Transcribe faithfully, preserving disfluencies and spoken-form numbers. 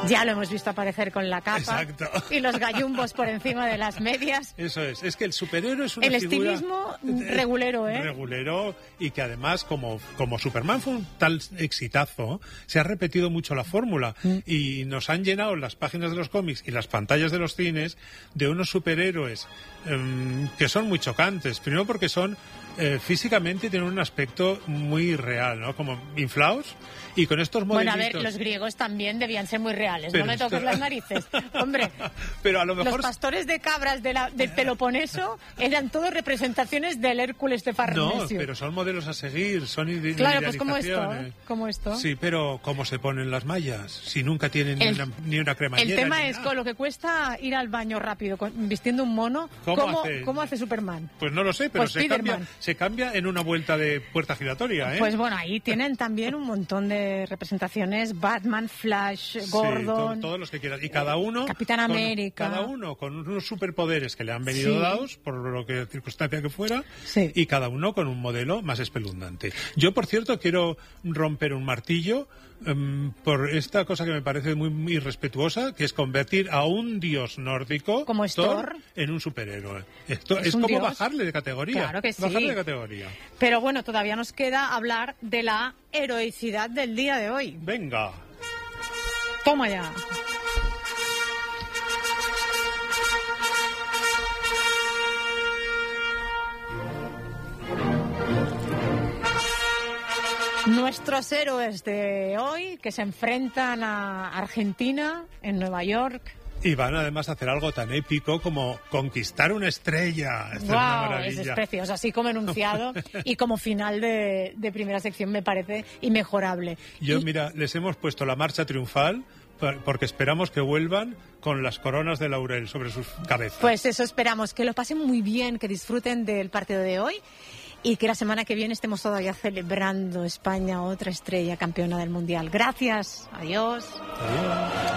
Ya lo hemos visto aparecer con la capa. Exacto. Y los gallumbos por encima de las medias. Eso es. Es que el superhéroe es una el figura... El estilismo regulero, ¿eh? Regulero, y que además, como, como Superman fue un tal exitazo, se ha repetido mucho la fórmula. Mm. Y nos han llenado las páginas de los cómics y las pantallas de los cines de unos superhéroes um, que son muy chocantes. Primero porque son... Eh, físicamente tienen un aspecto muy real, ¿no? Como inflados y con estos modelitos... Bueno, a ver, los griegos también debían ser muy reales, pero no me toques esto... las narices. Hombre, pero a lo mejor... los pastores de cabras de la, del Peloponeso eran todos representaciones del Hércules de Farnesio. No, pero son modelos a seguir, son idealizaciones. Claro, pues como esto, ¿eh? Como esto. Sí, pero ¿cómo se ponen las mallas? Si nunca tienen el, ni, una, ni una cremallera. El tema es con lo que cuesta ir al baño rápido, con, vistiendo un mono. ¿Cómo, ¿Cómo, hace? ¿Cómo hace Superman? Pues no lo sé, pero pues se cambia, se cambia en una vuelta de puerta giratoria, ¿eh? Pues bueno, ahí tienen también un montón de representaciones: Batman, Flash, Gordon... Sí, to, todos los que quieras. Y cada uno... Capitán América... Cada uno con unos superpoderes que le han venido sí. dados, por lo que circunstancia que fuera, sí. y cada uno con un modelo más espeluznante. Yo, por cierto, quiero romper un martillo um, por esta cosa que me parece muy, muy irrespetuosa, que es convertir a un dios nórdico como es Thor, Thor en un superhéroe. Esto es, es como dios. bajarle de categoría. Claro que sí. Bajarle de categoría. Pero bueno, todavía nos queda hablar de la heroicidad del día de hoy. Venga. Toma ya. Nuestros héroes de hoy, que se enfrentan a Argentina en Nueva York. Y van además a hacer algo tan épico como conquistar una estrella. Esta wow, es una maravilla. Eso es precioso. Así como enunciado y como final de, de primera sección me parece inmejorable. Yo, y... mira, les hemos puesto la marcha triunfal porque esperamos que vuelvan con las coronas de laurel sobre sus cabezas. Pues eso esperamos, que lo pasen muy bien, que disfruten del partido de hoy y que la semana que viene estemos todavía celebrando España, otra estrella campeona del Mundial. Gracias. Adiós. Adiós.